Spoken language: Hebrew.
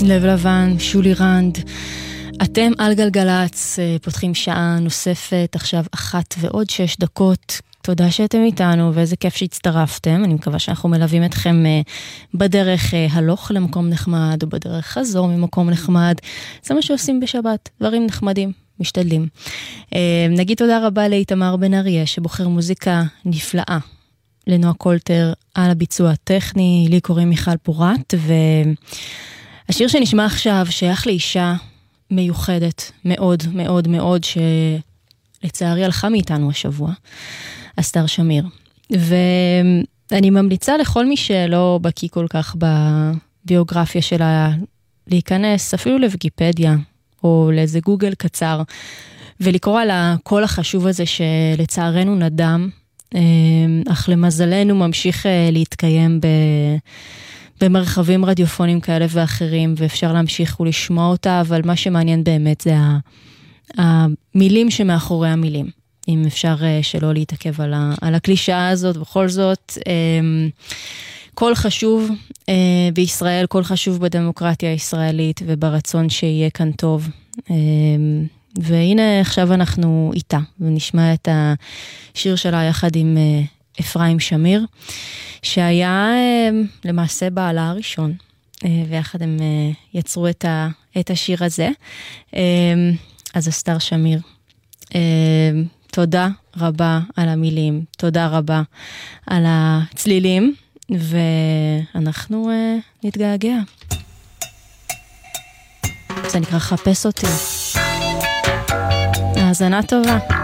לב לבן, שולי רנד. אתם על גלגלץ, פותחים שעה נוספת, עכשיו 1:06. תודה שאתם איתנו, ואיזה כיף שהצטרפתם. אני מקווה שאנחנו מלווים אתכם בדרך הלוך למקום נחמד, או בדרך חזור ממקום נחמד. זה מה שעושים בשבת, דברים נחמדים, משתדלים. נגיד תודה רבה לאיתמר בן אריה, שבוחר מוזיקה נפלאה. לנועה קולטר על הביצוע הטכני, לי קוראים מיכל פורט, והשיר שנשמע עכשיו שייך לאישה מיוחדת מאוד מאוד מאוד, שלצערי הלכה מאיתנו השבוע, אסתר שמיר. ואני ממליצה לכל מי שלא בקיא כל כך בביוגרפיה שלה, להיכנס אפילו לוויקיפדיה, או לאיזה גוגל קצר, ולקרוא על הקול החשוב הזה שלצערנו נדם, אך למזלנו ממשיך להתקיים במרחבים רדיופונים כאלה ואחרים, ואפשר להמשיך ולשמוע אותה, אבל מה שמעניין באמת זה המילים שמאחורי המילים. אם אפשר שלא להתעכב על הקלישאה הזאת, בכל זאת, קול חשוב בישראל, קול חשוב בדמוקרטיה הישראלית, וברצון שיהיה כאן טוב. והנה עכשיו אנחנו איתה, ונשמע את השיר שלה יחד עם אפרים שמיר, שהיה למעשה בעלה הראשון, ויחד הם יצרו את השיר הזה. אז אסתר שמיר, תודה רבה על המילים, תודה רבה על הצלילים, ואנחנו נתגעגע. זה נקרא חפש אותי. האזנה טובה.